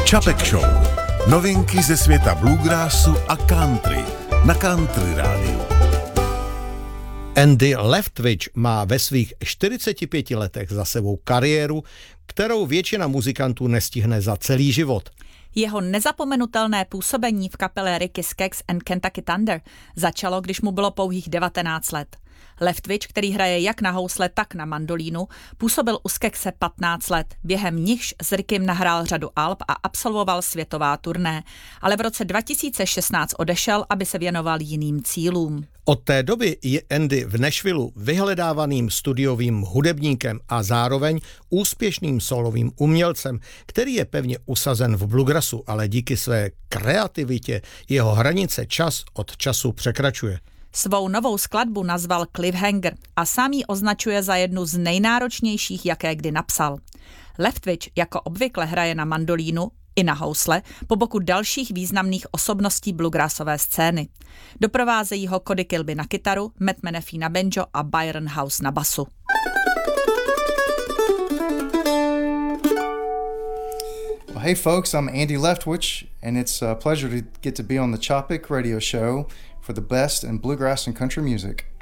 Čapek Show. Novinky ze světa bluegrassu a country na Country rádiu. Andy Leftwich má ve svých 45 letech za sebou kariéru, kterou většina muzikantů nestihne za celý život. Jeho nezapomenutelné působení v kapele Ricky Skaggs and Kentucky Thunder začalo, když mu bylo pouhých 19 let. Leftwich, který hraje jak na housle, tak na mandolínu, působil u Skaggse 15 let, během nichž s Rickym nahrál řadu alb a absolvoval světová turné, ale v roce 2016 odešel, aby se věnoval jiným cílům. Od té doby je Andy v Nashvillu vyhledávaným studiovým hudebníkem a zároveň úspěšným solovým umělcem, který je pevně usazen v bluegrassu, ale díky své kreativitě jeho hranice čas od času překračuje. Svou novou skladbu nazval Cliffhanger a sám ji označuje za jednu z nejnáročnějších, jaké kdy napsal. Leftwich jako obvykle hraje na mandolínu i na housle po boku dalších významných osobností bluegrassové scény. Doprovázejí ho Cody Kilby na kytaru, Matt Menefee na banjo a Byron House na basu. Well, hey folks, I'm Andy Leftwich, and it's a pleasure to get to be on the Chopik radio show for the best in bluegrass and country music.